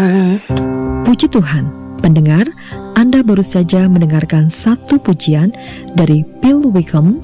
Puji Tuhan, pendengar, Anda baru saja mendengarkan satu pujian dari Bill Wickham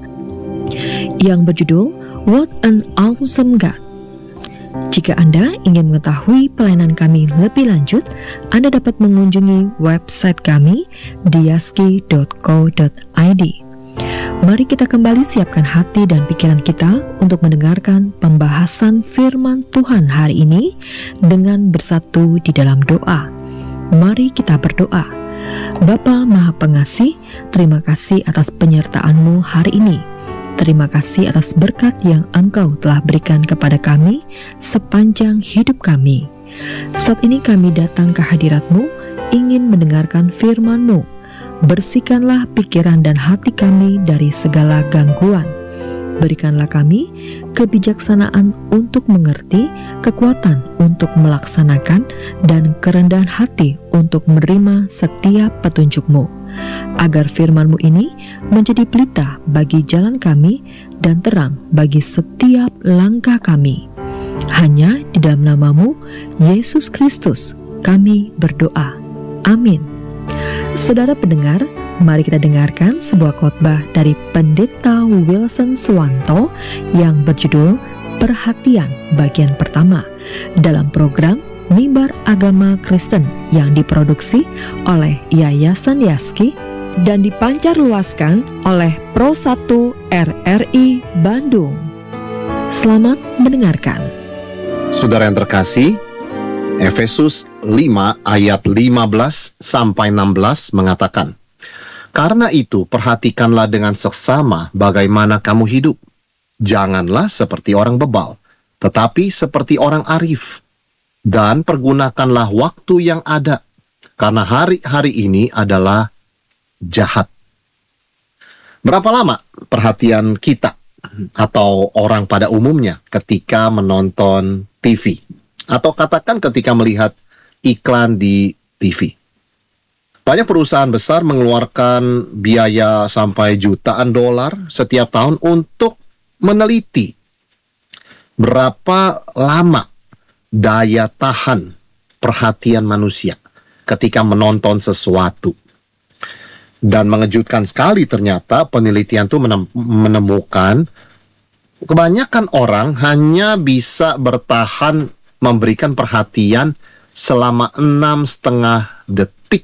yang berjudul What an Awesome God. Jika Anda ingin mengetahui pelayanan kami lebih lanjut, Anda dapat mengunjungi website kami di yaski.co.id. Mari kita kembali siapkan hati dan pikiran kita untuk mendengarkan pembahasan firman Tuhan hari ini dengan bersatu di dalam doa. Mari kita berdoa. Bapa Maha Pengasih, terima kasih atas penyertaan-Mu hari ini. Terima kasih atas berkat yang Engkau telah berikan kepada kami sepanjang hidup kami. Saat ini kami datang ke hadirat-Mu, ingin mendengarkan firman-Mu. Bersihkanlah pikiran dan hati kami dari segala gangguan. Berikanlah kami kebijaksanaan untuk mengerti, kekuatan untuk melaksanakan, dan kerendahan hati untuk menerima setiap petunjuk-Mu. Agar firman-Mu ini menjadi pelita bagi jalan kami dan terang bagi setiap langkah kami. Hanya di dalam nama-Mu, Yesus Kristus, kami berdoa. Amin. Saudara pendengar, mari kita dengarkan sebuah khotbah dari Pendeta Wilson Suwanto yang berjudul Perhatian bagian pertama dalam program Mimbar Agama Kristen yang diproduksi oleh Yayasan Yaski dan dipancarluaskan oleh Pro 1 RRI Bandung. Selamat mendengarkan. Saudara yang terkasih, Efesus 5 ayat 15 sampai 16 mengatakan, "Karena itu perhatikanlah dengan seksama bagaimana kamu hidup. Janganlah seperti orang bebal, tetapi seperti orang arif. Dan pergunakanlah waktu yang ada, karena hari-hari ini adalah jahat." Berapa lama perhatian kita atau orang pada umumnya ketika menonton TV? Atau katakan ketika melihat iklan di TV. Banyak perusahaan besar mengeluarkan biaya sampai jutaan dolar setiap tahun untuk meneliti berapa lama daya tahan perhatian manusia ketika menonton sesuatu. Dan mengejutkan sekali ternyata penelitian itu menemukan kebanyakan orang hanya bisa bertahan memberikan perhatian selama 6,5 detik.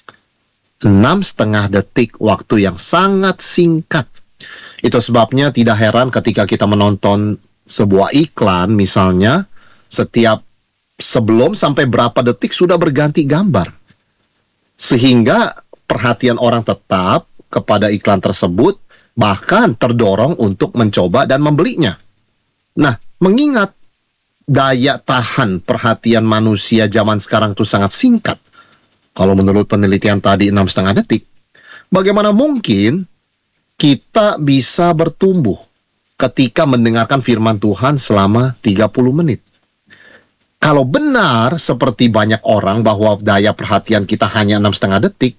6,5 detik, waktu yang sangat singkat. Itu sebabnya tidak heran ketika kita menonton sebuah iklan misalnya, setiap sebelum sampai berapa detik sudah berganti gambar. Sehingga perhatian orang tetap kepada iklan tersebut, bahkan terdorong untuk mencoba dan membelinya. Nah, mengingat daya tahan perhatian manusia zaman sekarang itu sangat singkat. Kalau menurut penelitian tadi 6,5 detik, bagaimana mungkin kita bisa bertumbuh ketika mendengarkan firman Tuhan selama 30 menit? Kalau benar seperti banyak orang bahwa daya perhatian kita hanya 6,5 detik,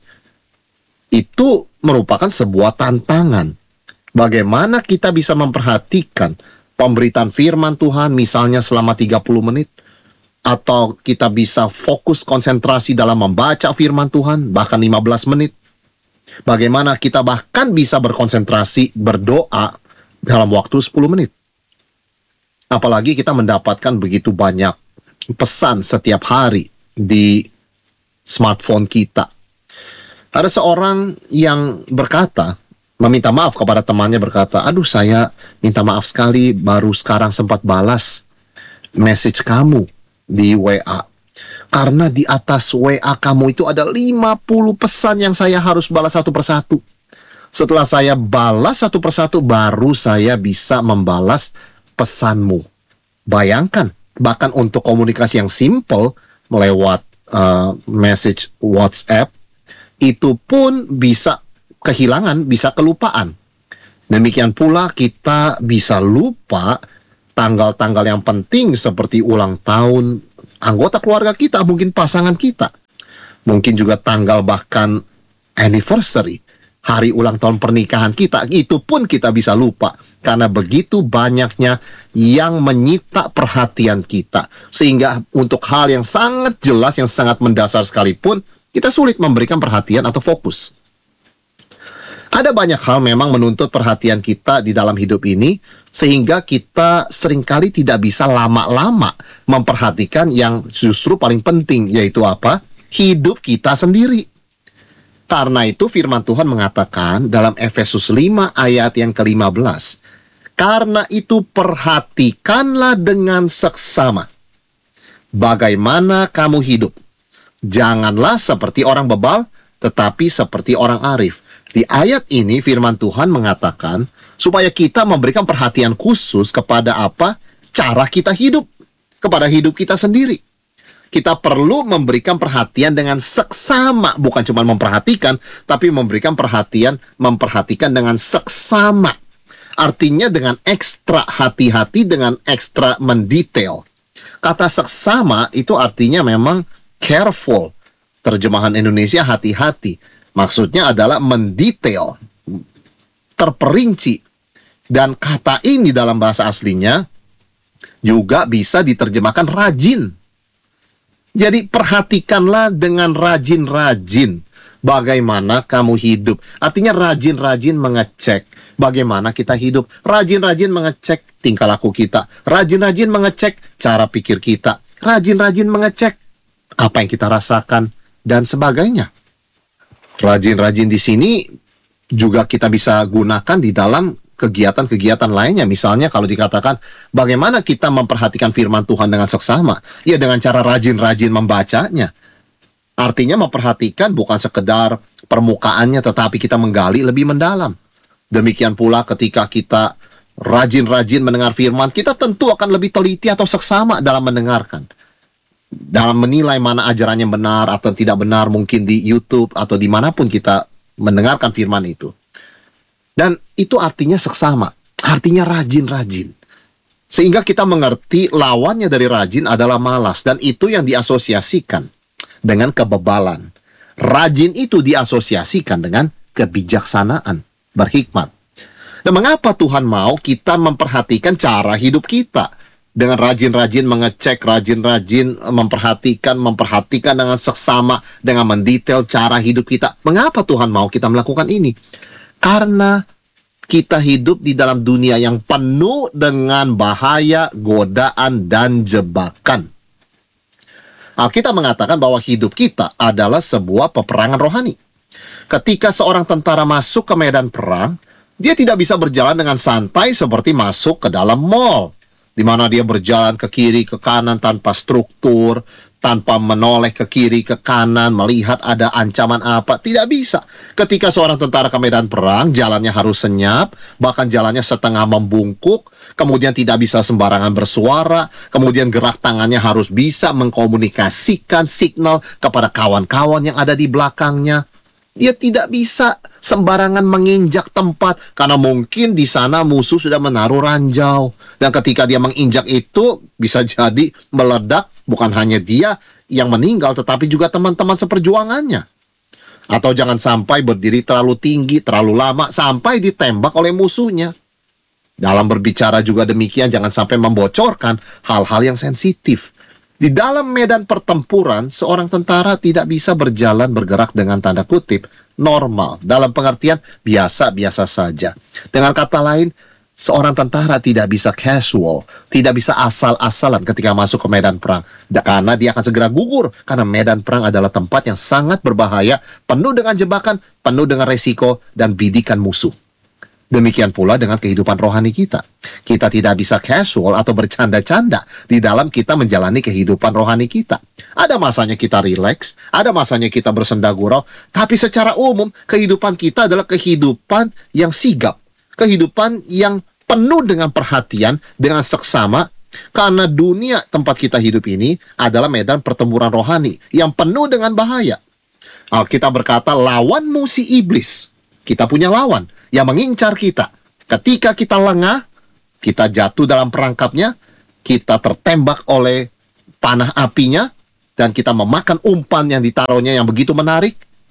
itu merupakan sebuah tantangan. Bagaimana kita bisa memperhatikan pemberitaan firman Tuhan misalnya selama 30 menit, atau kita bisa fokus konsentrasi dalam membaca firman Tuhan bahkan 15 menit. Bagaimana kita bahkan bisa berkonsentrasi berdoa dalam waktu 10 menit. Apalagi kita mendapatkan begitu banyak pesan setiap hari di smartphone kita. Ada seorang yang berkata, meminta maaf kepada temannya, berkata, "Aduh, saya minta maaf sekali, baru sekarang sempat balas message kamu di WA. Karena di atas WA kamu itu ada 50 pesan yang saya harus balas satu persatu. Setelah saya balas satu persatu, baru saya bisa membalas pesanmu." Bayangkan, bahkan untuk komunikasi yang simple, melewat message WhatsApp, itu pun bisa kehilangan, bisa kelupaan. Demikian pula kita bisa lupa tanggal-tanggal yang penting seperti ulang tahun anggota keluarga kita, mungkin pasangan kita. Mungkin juga tanggal bahkan anniversary hari ulang tahun pernikahan kita, itu pun kita bisa lupa. Karena begitu banyaknya yang menyita perhatian kita. Sehingga untuk hal yang sangat jelas, yang sangat mendasar sekalipun, kita sulit memberikan perhatian atau fokus. Ada banyak hal memang menuntut perhatian kita di dalam hidup ini, sehingga kita seringkali tidak bisa lama-lama memperhatikan yang justru paling penting, yaitu apa? Hidup kita sendiri. Karena itu firman Tuhan mengatakan dalam Efesus 5 ayat yang ke-15, karena itu perhatikanlah dengan seksama bagaimana kamu hidup. Janganlah seperti orang bebal, tetapi seperti orang arif. Di ayat ini firman Tuhan mengatakan supaya kita memberikan perhatian khusus kepada apa? Cara kita hidup, kepada hidup kita sendiri. Kita perlu memberikan perhatian dengan seksama, bukan cuma memperhatikan, tapi memberikan perhatian, memperhatikan dengan seksama. Artinya dengan ekstra hati-hati, dengan ekstra mendetail. Kata seksama itu artinya memang careful. Terjemahan Indonesia hati-hati. Maksudnya adalah mendetail, terperinci. Dan kata ini dalam bahasa aslinya juga bisa diterjemahkan rajin. Jadi perhatikanlah dengan rajin-rajin bagaimana kamu hidup. Artinya rajin-rajin mengecek bagaimana kita hidup. Rajin-rajin mengecek tingkah laku kita. Rajin-rajin mengecek cara pikir kita. Rajin-rajin mengecek apa yang kita rasakan dan sebagainya. Rajin-rajin di sini juga kita bisa gunakan di dalam kegiatan-kegiatan lainnya. Misalnya kalau dikatakan bagaimana kita memperhatikan firman Tuhan dengan seksama, ya dengan cara rajin-rajin membacanya. Artinya memperhatikan bukan sekedar permukaannya, tetapi kita menggali lebih mendalam. Demikian pula ketika kita rajin-rajin mendengar firman, kita tentu akan lebih teliti atau seksama dalam mendengarkan. Dalam menilai mana ajarannya benar atau tidak benar, mungkin di YouTube atau dimanapun kita mendengarkan firman itu. Dan itu artinya seksama, artinya rajin-rajin. Sehingga kita mengerti lawannya dari rajin adalah malas, dan itu yang diasosiasikan dengan kebebalan. Rajin itu diasosiasikan dengan kebijaksanaan, berhikmat. Dan mengapa Tuhan mau kita memperhatikan cara hidup kita? Dengan rajin-rajin mengecek, rajin-rajin memperhatikan dengan seksama, dengan mendetail cara hidup kita. Mengapa Tuhan mau kita melakukan ini? Karena kita hidup di dalam dunia yang penuh dengan bahaya, godaan, dan jebakan. Alkitab mengatakan bahwa hidup kita adalah sebuah peperangan rohani. Ketika seorang tentara masuk ke medan perang, dia tidak bisa berjalan dengan santai seperti masuk ke dalam mall, di mana dia berjalan ke kiri, ke kanan tanpa struktur, tanpa menoleh ke kiri, ke kanan, melihat ada ancaman apa. Tidak bisa. Ketika seorang tentara ke medan perang, jalannya harus senyap, bahkan jalannya setengah membungkuk, kemudian tidak bisa sembarangan bersuara, kemudian gerak tangannya harus bisa mengkomunikasikan signal kepada kawan-kawan yang ada di belakangnya. Dia tidak bisa sembarangan menginjak tempat, karena mungkin di sana musuh sudah menaruh ranjau. Dan ketika dia menginjak itu, bisa jadi meledak, bukan hanya dia yang meninggal, tetapi juga teman-teman seperjuangannya. Atau jangan sampai berdiri terlalu tinggi, terlalu lama, sampai ditembak oleh musuhnya. Dalam berbicara juga demikian, jangan sampai membocorkan hal-hal yang sensitif. Di dalam medan pertempuran, seorang tentara tidak bisa berjalan bergerak dengan tanda kutip normal. Dalam pengertian biasa-biasa saja. Dengan kata lain, seorang tentara tidak bisa casual, tidak bisa asal-asalan ketika masuk ke medan perang. Karena dia akan segera gugur, karena medan perang adalah tempat yang sangat berbahaya, penuh dengan jebakan, penuh dengan resiko, dan bidikan musuh. Demikian pula dengan kehidupan rohani kita. Kita tidak bisa casual atau bercanda-canda di dalam kita menjalani kehidupan rohani kita. Ada masanya kita rileks, ada masanya kita bersenda gurau, tapi secara umum kehidupan kita adalah kehidupan yang sigap. Kehidupan yang penuh dengan perhatian, dengan seksama, karena dunia tempat kita hidup ini adalah medan pertempuran rohani yang penuh dengan bahaya. Alkitab berkata, lawanmu si iblis. Kita punya lawan yang mengincar kita. Ketika kita lengah, kita jatuh dalam perangkapnya, kita tertembak oleh panah apinya, dan kita memakan umpan yang ditaruhnya yang begitu menarik,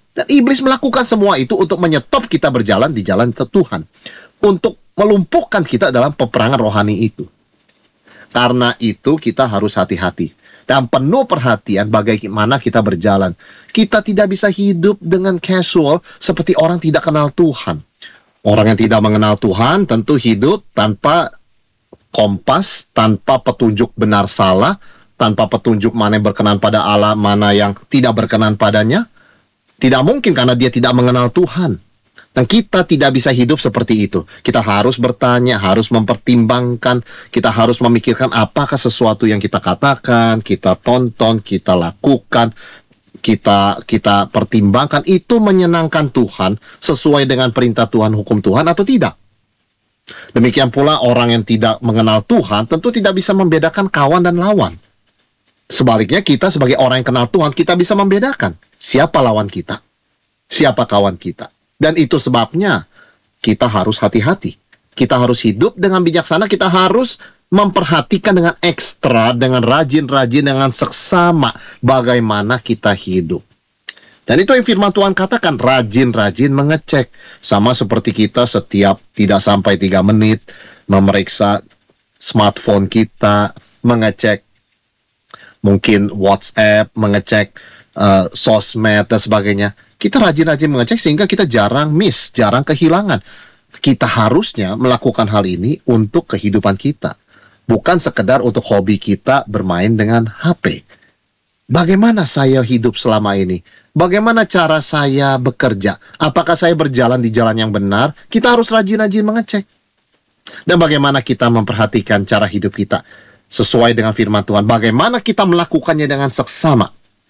Dan iblis melakukan semua itu untuk menyetop kita berjalan di jalan Tuhan. Untuk melumpuhkan kita dalam peperangan rohani itu. Karena itu kita harus hati-hati. Dan penuh perhatian bagaimana kita berjalan. Kita tidak bisa hidup dengan casual seperti orang tidak kenal Tuhan. Orang yang tidak mengenal Tuhan tentu hidup tanpa kompas, tanpa petunjuk benar salah, tanpa petunjuk mana yang berkenan pada Allah, mana yang tidak berkenan padanya. Tidak mungkin karena dia tidak mengenal Tuhan. Dan kita tidak bisa hidup seperti itu. Kita harus bertanya, harus mempertimbangkan, kita harus memikirkan apakah sesuatu yang kita katakan, kita tonton, kita lakukan, kita pertimbangkan itu menyenangkan Tuhan sesuai dengan perintah Tuhan, hukum Tuhan atau tidak. Demikian pula orang yang tidak mengenal Tuhan tentu tidak bisa membedakan kawan dan lawan. Sebaliknya kita sebagai orang yang kenal Tuhan, kita bisa membedakan siapa lawan kita, siapa kawan kita. Dan itu sebabnya kita harus hati-hati. Kita harus hidup dengan bijaksana, kita harus memperhatikan dengan ekstra, dengan rajin-rajin, dengan seksama bagaimana kita hidup. Dan itu yang firman Tuhan katakan, rajin-rajin mengecek. Sama seperti kita setiap tidak sampai 3 menit memeriksa smartphone kita, mengecek mungkin WhatsApp, mengecek sosmed dan sebagainya. Kita rajin-rajin mengecek sehingga kita jarang miss, jarang kehilangan. Kita harusnya melakukan hal ini untuk kehidupan kita. Bukan sekedar untuk hobi kita bermain dengan HP. Bagaimana saya hidup selama ini? Bagaimana cara saya bekerja? Apakah saya berjalan di jalan yang benar? Kita harus rajin-rajin mengecek. Dan bagaimana kita memperhatikan cara hidup kita sesuai dengan firman Tuhan? Bagaimana kita melakukannya dengan seksama?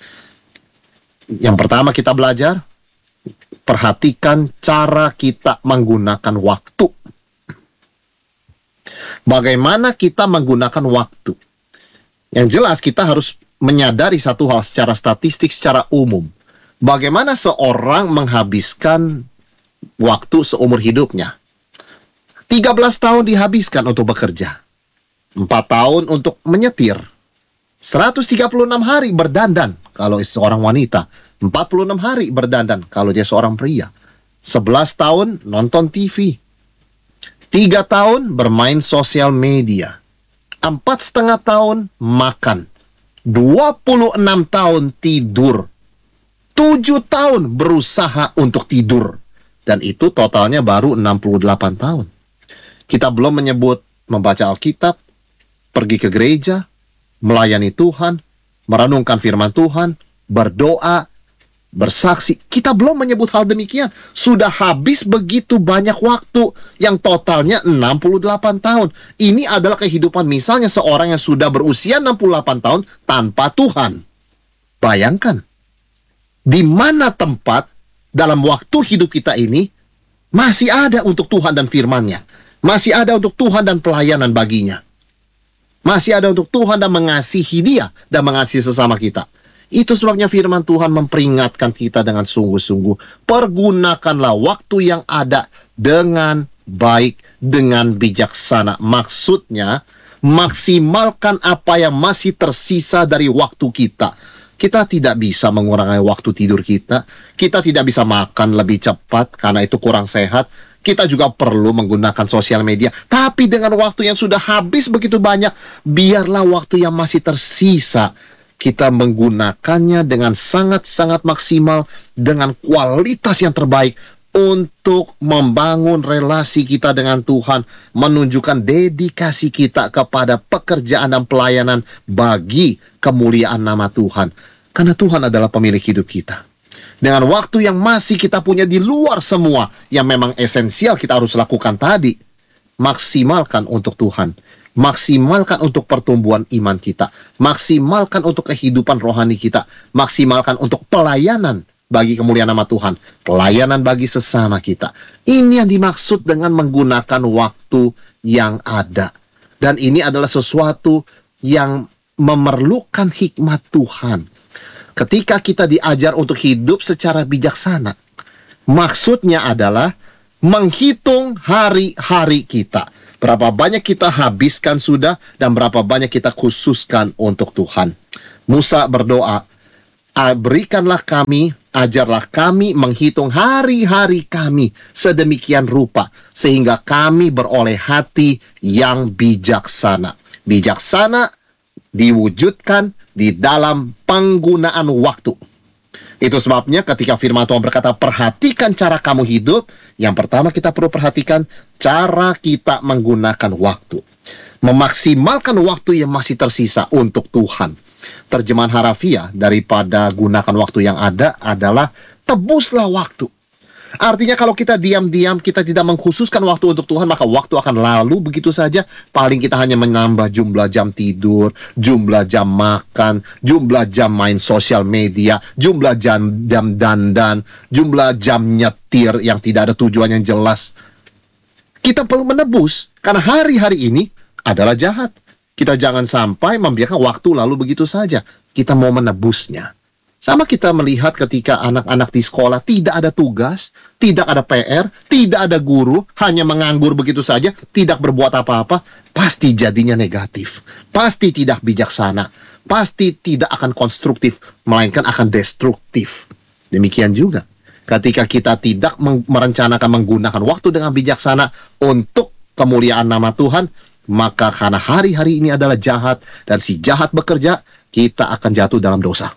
Yang pertama kita belajar, perhatikan cara kita menggunakan waktu. Bagaimana kita menggunakan waktu? Yang jelas kita harus menyadari satu hal secara statistik, secara umum. Bagaimana seorang menghabiskan waktu seumur hidupnya? 13 tahun dihabiskan untuk bekerja. 4 tahun untuk menyetir. 136 hari berdandan kalau seorang wanita. 46 hari berdandan kalau dia seorang pria. 11 tahun nonton TV. 3 tahun bermain sosial media. 4,5 tahun makan. 26 tahun tidur. 7 tahun berusaha untuk tidur. Dan itu totalnya baru 68 tahun. Kita belum menyebut membaca Alkitab, pergi ke gereja, melayani Tuhan, merenungkan firman Tuhan, berdoa, bersaksi. Kita belum menyebut hal demikian. Sudah habis begitu banyak waktu yang totalnya 68 tahun. Ini adalah kehidupan misalnya seorang yang sudah berusia 68 tahun tanpa Tuhan. Bayangkan, di mana tempat dalam waktu hidup kita ini masih ada untuk Tuhan dan firman-Nya. Masih ada untuk Tuhan dan pelayanan baginya. Masih ada untuk Tuhan dan mengasihi dia dan mengasihi sesama kita. Itu sebabnya firman Tuhan memperingatkan kita dengan sungguh-sungguh. Pergunakanlah waktu yang ada dengan baik, dengan bijaksana. Maksudnya, maksimalkan apa yang masih tersisa dari waktu kita. Kita tidak bisa mengurangi waktu tidur kita. Kita tidak bisa makan lebih cepat karena itu kurang sehat. Kita juga perlu menggunakan sosial media. Tapi dengan waktu yang sudah habis begitu banyak, biarlah waktu yang masih tersisa kita menggunakannya dengan sangat-sangat maksimal, dengan kualitas yang terbaik untuk membangun relasi kita dengan Tuhan, menunjukkan dedikasi kita kepada pekerjaan dan pelayanan bagi kemuliaan nama Tuhan. Karena Tuhan adalah pemilik hidup kita. Dengan waktu yang masih kita punya di luar semua yang memang esensial kita harus lakukan tadi, maksimalkan untuk Tuhan. Maksimalkan untuk pertumbuhan iman kita. Maksimalkan untuk kehidupan rohani kita. Maksimalkan untuk pelayanan bagi kemuliaan nama Tuhan. Pelayanan bagi sesama kita. Ini yang dimaksud dengan menggunakan waktu yang ada. Dan ini adalah sesuatu yang memerlukan hikmat Tuhan. Ketika kita diajar untuk hidup secara bijaksana, maksudnya adalah menghitung hari-hari kita. Berapa banyak kita habiskan sudah dan berapa banyak kita khususkan untuk Tuhan. Musa berdoa, Berikanlah kami, ajarlah kami menghitung hari-hari kami sedemikian rupa, sehingga kami beroleh hati yang bijaksana. Bijaksana diwujudkan di dalam penggunaan waktu. Itu sebabnya ketika firman Tuhan berkata, perhatikan cara kamu hidup, yang pertama kita perlu perhatikan cara kita menggunakan waktu. Memaksimalkan waktu yang masih tersisa untuk Tuhan. Terjemahan harafiah daripada gunakan waktu yang ada adalah tebuslah waktu. Artinya kalau kita diam-diam, kita tidak mengkhususkan waktu untuk Tuhan, maka waktu akan lalu begitu saja. Paling kita hanya menambah jumlah jam tidur, jumlah jam makan, jumlah jam main sosial media, jumlah jam dandan, jumlah jam nyetir yang tidak ada tujuan yang jelas. Kita perlu menebus, karena hari-hari ini adalah jahat. Kita jangan sampai membiarkan waktu lalu begitu saja. Kita mau menebusnya. Sama kita melihat ketika anak-anak di sekolah tidak ada tugas, tidak ada PR, tidak ada guru, hanya menganggur begitu saja, tidak berbuat apa-apa, pasti jadinya negatif. Pasti tidak bijaksana. Pasti tidak akan konstruktif, melainkan akan destruktif. Demikian juga ketika kita tidak merencanakan menggunakan waktu dengan bijaksana untuk kemuliaan nama Tuhan, maka karena hari-hari ini adalah jahat dan si jahat bekerja, kita akan jatuh dalam dosa.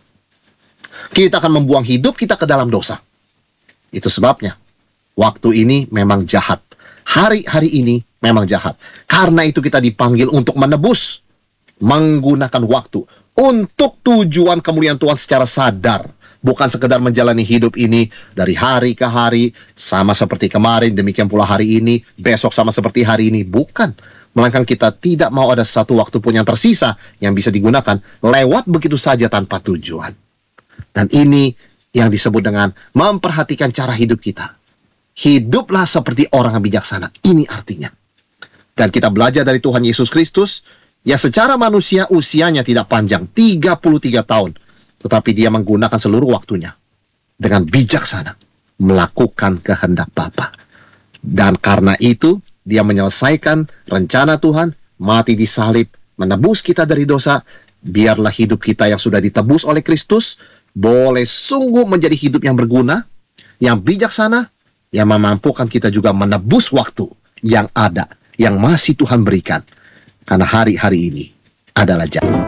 Kita akan membuang hidup kita ke dalam dosa. Itu sebabnya waktu ini memang jahat. Hari-hari ini memang jahat. Karena itu kita dipanggil untuk menebus, menggunakan waktu untuk tujuan kemuliaan Tuhan secara sadar. Bukan sekedar menjalani hidup ini dari hari ke hari, sama seperti kemarin, demikian pula hari ini, besok sama seperti hari ini. Bukan. Melainkan kita tidak mau ada satu waktu pun yang tersisa yang bisa digunakan lewat begitu saja tanpa tujuan. Dan ini yang disebut dengan memperhatikan cara hidup kita. Hiduplah seperti orang yang bijaksana. Ini artinya. Dan kita belajar dari Tuhan Yesus Kristus, yang secara manusia usianya tidak panjang, 33 tahun. Tetapi dia menggunakan seluruh waktunya dengan bijaksana melakukan kehendak Bapa. Dan karena itu, dia menyelesaikan rencana Tuhan, mati di salib, menebus kita dari dosa. Biarlah hidup kita yang sudah ditebus oleh Kristus boleh sungguh menjadi hidup yang berguna, yang bijaksana, yang memampukan kita juga menebus waktu yang ada, yang masih Tuhan berikan. Karena hari-hari ini adalah jahat.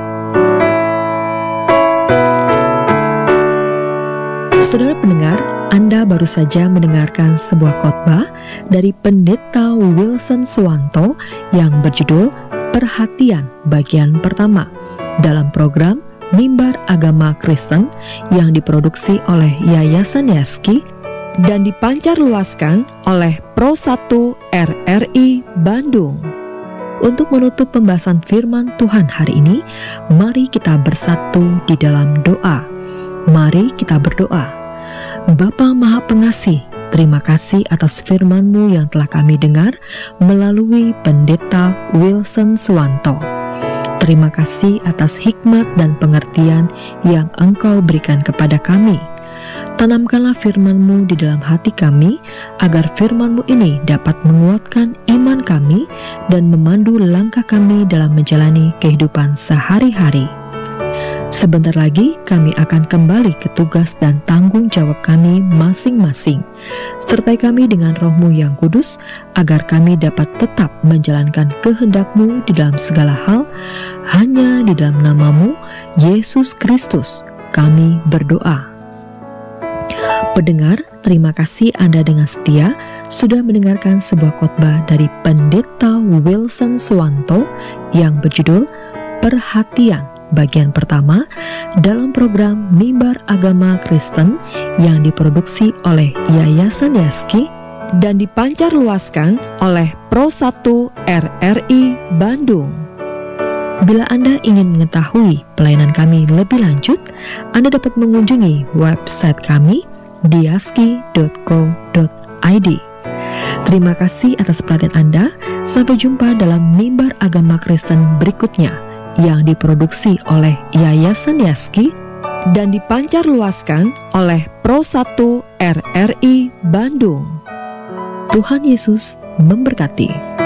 Saudara pendengar, Anda baru saja mendengarkan sebuah khotbah dari Pendeta Wilson Suwanto yang berjudul Perhatian bagian pertama dalam program Mimbar Agama Kristen yang diproduksi oleh Yayasan Yaski dan dipancarluaskan oleh Pro 1 RRI Bandung. Untuk menutup pembahasan firman Tuhan hari ini, mari kita bersatu di dalam doa. Mari kita berdoa. Bapa Maha Pengasih, terima kasih atas firman-Mu yang telah kami dengar melalui Pendeta Wilson Suwanto. Terima kasih atas hikmat dan pengertian yang Engkau berikan kepada kami. Tanamkanlah firman-Mu di dalam hati kami, agar firman-Mu ini dapat menguatkan iman kami dan memandu langkah kami dalam menjalani kehidupan sehari-hari. Sebentar lagi kami akan kembali ke tugas dan tanggung jawab kami masing-masing. Sertai kami dengan Roh-Mu yang kudus, agar kami dapat tetap menjalankan kehendak-Mu di dalam segala hal. Hanya di dalam nama-Mu, Yesus Kristus, kami berdoa. Pendengar, terima kasih Anda dengan setia sudah mendengarkan sebuah khotbah dari Pendeta Wilson Suwanto yang berjudul Perhatian bagian pertama dalam program Mimbar Agama Kristen yang diproduksi oleh Yayasan Yaski dan dipancarluaskan oleh Pro 1 RRI Bandung. Bila Anda ingin mengetahui pelayanan kami lebih lanjut, Anda dapat mengunjungi website kami di yaski.co.id. Terima kasih atas perhatian Anda. Sampai jumpa dalam Mimbar Agama Kristen berikutnya yang diproduksi oleh Yayasan Yaski dan dipancarluaskan oleh Pro 1 RRI Bandung. Tuhan Yesus memberkati.